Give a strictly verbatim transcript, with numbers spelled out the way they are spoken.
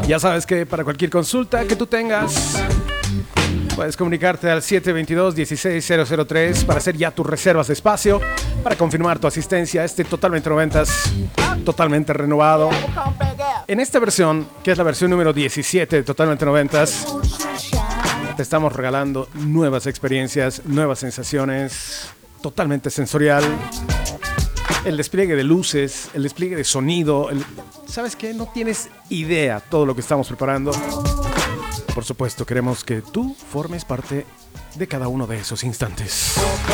Ya sabes que para cualquier consulta que tú tengas, puedes comunicarte al siete dos dos, uno seis cero cero tres para hacer ya tus reservas de espacio, para confirmar tu asistencia a este Totalmente Noventas, totalmente renovado. En esta versión, que es la versión número diecisiete de Totalmente Noventas, te estamos regalando nuevas experiencias, nuevas sensaciones, totalmente sensorial. El despliegue de luces, el despliegue de sonido. El... ¿Sabes qué? No tienes idea todo lo que estamos preparando. Por supuesto, queremos que tú formes parte de cada uno de esos instantes.